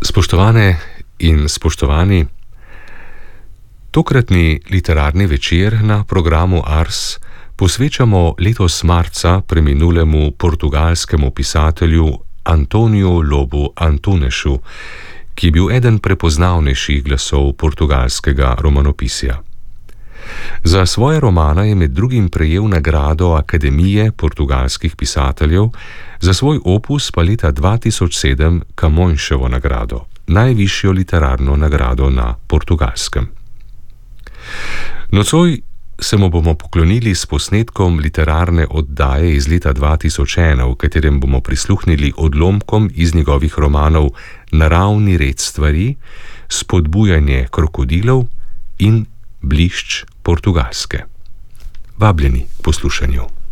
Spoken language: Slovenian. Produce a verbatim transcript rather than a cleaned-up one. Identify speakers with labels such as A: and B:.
A: Spoštovane in spoštovani, tokratni literarni večer na programu Ars posvečamo letos marca preminulemu portugalskemu pisatelju Antóniu Lobu Antunesu, ki je bil eden prepoznavnejših glasov portugalskega romanopisja. Za svoje romane je med drugim prejel nagrado Akademije portugalskih pisateljev, za svoj opus pa leta dva tisoč sedem Camõesovo nagrado, najvišjo literarno nagrado na Portugalskem. Nocoj se mu bomo poklonili s posnetkom literarne oddaje iz leta dva tisoč ena, v katerem bomo prisluhnili odlomkom iz njegovih romanov Naravni red stvari, Spodbujanje krokodilov in Blišč Portugalske. Vabljeni k poslušanju.